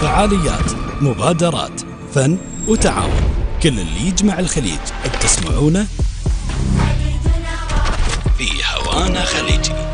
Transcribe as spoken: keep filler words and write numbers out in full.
فعاليات، مبادرات، فن وتعاون، كل اللي يجمع الخليج بتسمعونه في هوانا خليجي.